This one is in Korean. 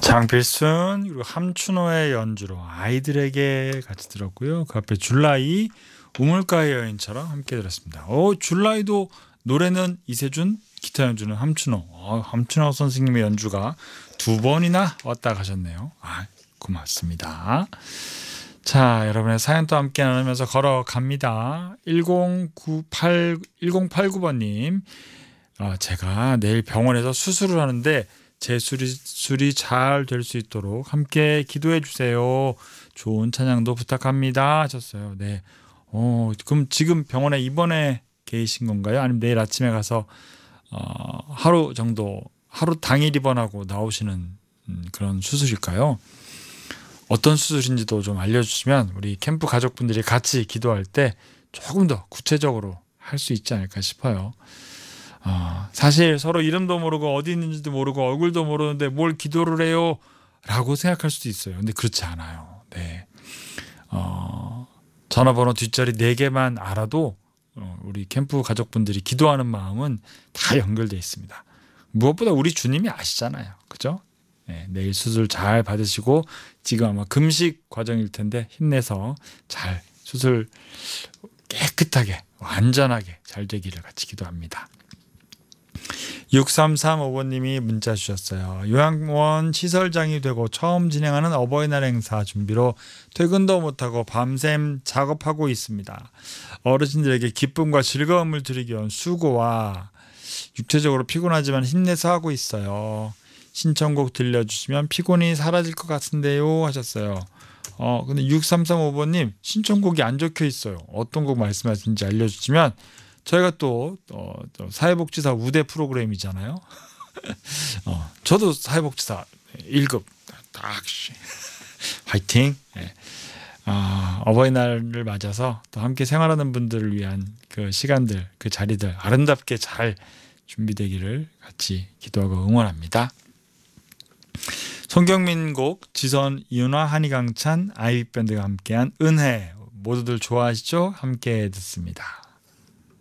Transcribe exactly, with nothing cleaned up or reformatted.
장필순 그리고 함춘호의 연주로 아이들에게 같이 들었고요. 그 앞에 줄라이 우물가의 여인처럼 함께 들었습니다. 어, 줄라이도 노래는 이세준, 기타 연주는 함춘호. 어, 함춘호 선생님의 연주가 두 번이나 왔다 가셨네요. 아, 고맙습니다. 자, 여러분의 사연 또 함께 나누면서 걸어갑니다. 일공구팔 일공팔구 번님, 어, 제가 내일 병원에서 수술을 하는데 제 술이, 술이 잘 될 수 있도록 함께 기도해 주세요. 좋은 찬양도 부탁합니다 하셨어요. 네. 어, 그럼 지금 병원에 입원해 계신 건가요? 아니면 내일 아침에 가서 어, 하루 정도, 하루 당일 입원하고 나오시는 음, 그런 수술일까요? 어떤 수술인지도 좀 알려주시면 우리 캠프 가족분들이 같이 기도할 때 조금 더 구체적으로 할 수 있지 않을까 싶어요. 어, 사실 서로 이름도 모르고 어디 있는지도 모르고 얼굴도 모르는데 뭘 기도를 해요? 라고 생각할 수도 있어요. 근데 그렇지 않아요. 네. 어, 전화번호 뒷자리 네 개만 알아도 어, 우리 캠프 가족분들이 기도하는 마음은 다 연결되어 있습니다. 무엇보다 우리 주님이 아시잖아요. 그죠? 네, 내일 수술 잘 받으시고 지금 아마 금식 과정일 텐데 힘내서 잘 수술 깨끗하게 완전하게 잘 되기를 같이 기도합니다. 육삼삼오 번님이 문자 주셨어요. 요양원 시설장이 되고 처음 진행하는 어버이날 행사 준비로 퇴근도 못하고 밤샘 작업하고 있습니다. 어르신들에게 기쁨과 즐거움을 드리기 위한 수고와 육체적으로 피곤하지만 힘내서 하고 있어요. 신청곡 들려주시면 피곤이 사라질 것 같은데요 하셨어요. 어 근데 육삼삼오 번님 신청곡이 안 적혀 있어요. 어떤 곡 말씀하시는지 알려주시면 저희가 또 어, 사회복지사 우대 프로그램이잖아요. 어, 저도 사회복지사 일 급 딱 화이팅. 네. 아, 어버이날을 맞아서 또 함께 생활하는 분들을 위한 그 시간들, 그 자리들 아름답게 잘 준비되기를 같이 기도하고 응원합니다. 송경민 곡, 지선, 이윤화, 한희강찬, 아이비밴드가 함께한 은혜 모두들 좋아하시죠? 함께 듣습니다.